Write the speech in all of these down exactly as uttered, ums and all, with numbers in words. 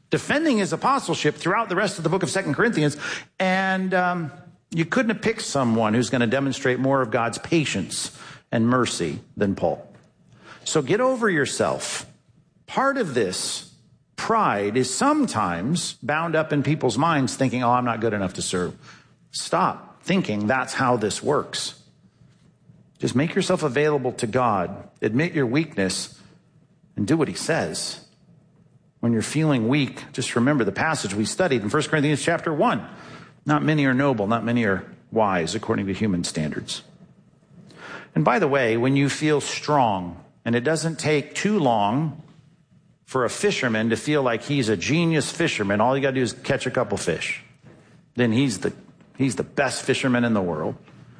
defending his apostleship throughout the rest of the book of Second Corinthians. And um, you couldn't have picked someone who's going to demonstrate more of God's patience and mercy than Paul. So get over yourself. Part of this pride is sometimes bound up in people's minds thinking, oh, I'm not good enough to serve. Stop thinking that's how this works. Just make yourself available to God. Admit your weakness and do what he says. When you're feeling weak, just remember the passage we studied in First Corinthians chapter one. Not many are noble, not many are wise according to human standards. And by the way, when you feel strong, and it doesn't take too long for a fisherman to feel like he's a genius fisherman, all you got to do is catch a couple fish. Then he's the he's the best fisherman in the world.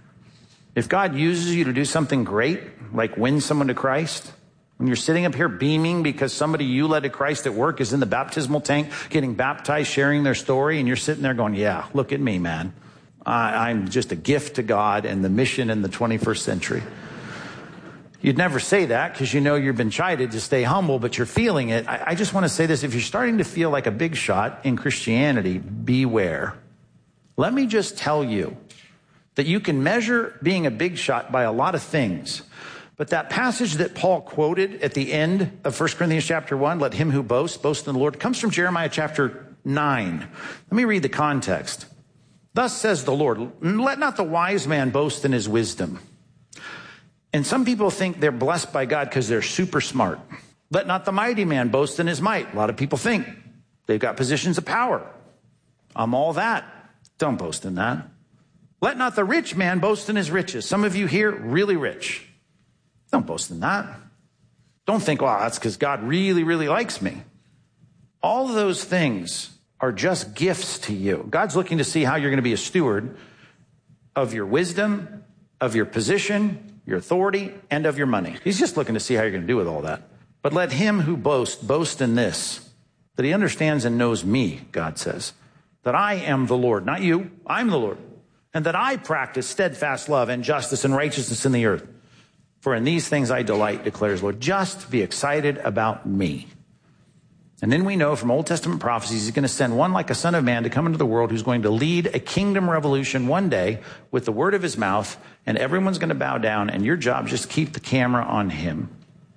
If God uses you to do something great, like win someone to Christ, when you're sitting up here beaming because somebody you led to Christ at work is in the baptismal tank, getting baptized, sharing their story, and you're sitting there going, yeah, look at me, man. I, I'm just a gift to God and the mission in the twenty-first century. You'd never say that because you know you've been chided to stay humble, but you're feeling it. I, I just want to say this. If you're starting to feel like a big shot in Christianity, beware. Let me just tell you that you can measure being a big shot by a lot of things. But that passage that Paul quoted at the end of First Corinthians chapter one, let him who boasts, boast in the Lord, comes from Jeremiah chapter nine. Let me read the context. Thus says the Lord, let not the wise man boast in his wisdom. And some people think they're blessed by God because they're super smart. Let not the mighty man boast in his might. A lot of people think they've got positions of power. I'm all that. Don't boast in that. Let not the rich man boast in his riches. Some of you here, really rich. Don't boast in that. Don't think, wow, that's because God really, really likes me. All of those things are just gifts to you. God's looking to see how you're going to be a steward of your wisdom, of your position, your authority, and of your money. He's just looking to see how you're going to do with all that. But let him who boasts boast in this, that he understands and knows me, God says, that I am the Lord, not you, I'm the Lord, and that I practice steadfast love and justice and righteousness in the earth. For in these things I delight, declares the Lord. Just be excited about me. And then we know from Old Testament prophecies, he's going to send one like a son of man to come into the world who's going to lead a kingdom revolution one day with the word of his mouth, and everyone's going to bow down, and your job is just keep the camera on him.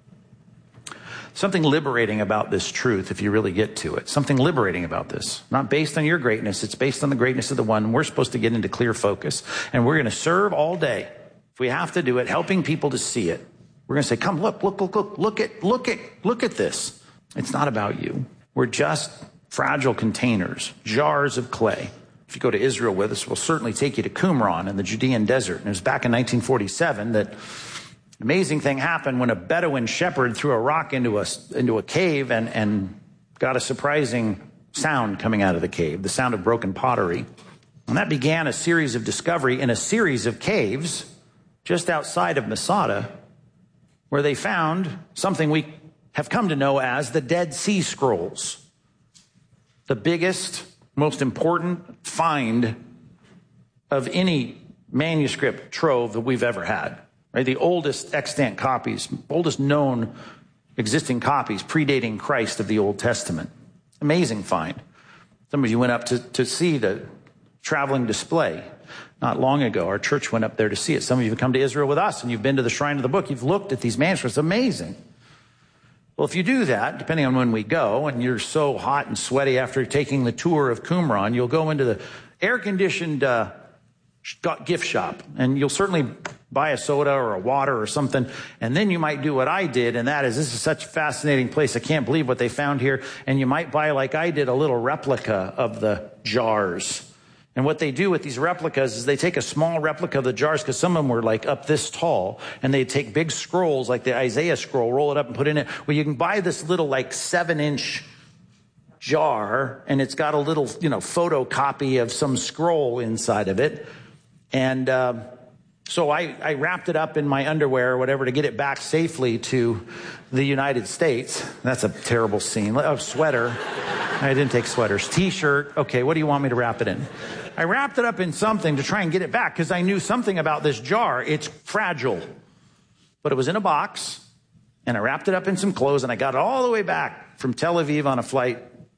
Something liberating about this truth, if you really get to it. Something liberating about this. Not based on your greatness, it's based on the greatness of the one. We're supposed to get into clear focus, and we're going to serve all day. If we have to do it, helping people to see it. We're going to say, come, look, look, look, look, look at, look at, look at this. It's not about you. We're just fragile containers, jars of clay. If you go to Israel with us, we'll certainly take you to Qumran in the Judean desert. And it was back in nineteen forty-seven that an amazing thing happened when a Bedouin shepherd threw a rock into a, into a cave and, and got a surprising sound coming out of the cave, the sound of broken pottery. And that began a series of discovery in a series of caves just outside of Masada, where they found something we have come to know as the Dead Sea Scrolls. The biggest, most important find of any manuscript trove that we've ever had. Right? The oldest extant copies, oldest known existing copies predating Christ of the Old Testament. Amazing find. Some of you went up to, to see the traveling display not long ago. Our church went up there to see it. Some of you have come to Israel with us and you've been to the Shrine of the Book. You've looked at these manuscripts. Amazing. Well, if you do that, depending on when we go, and you're so hot and sweaty after taking the tour of Qumran, you'll go into the air-conditioned uh, gift shop, and you'll certainly buy a soda or a water or something, and then you might do what I did, and that is, this is such a fascinating place. I can't believe what they found here. And you might buy, like I did, a little replica of the jars. And what they do with these replicas is they take a small replica of the jars, because some of them were like up this tall, and they take big scrolls like the Isaiah scroll, roll it up and put it in it. Well, you can buy this little like seven inch jar, and it's got a little, you know, photocopy of some scroll inside of it. And uh, so I, I wrapped it up in my underwear or whatever to get it back safely to the United States. That's a terrible scene. Oh, sweater. I didn't take sweaters. T-shirt. Okay, what do you want me to wrap it in? I wrapped it up in something to try and get it back because I knew something about this jar. It's fragile. But it was in a box, and I wrapped it up in some clothes, and I got it all the way back from Tel Aviv on a flight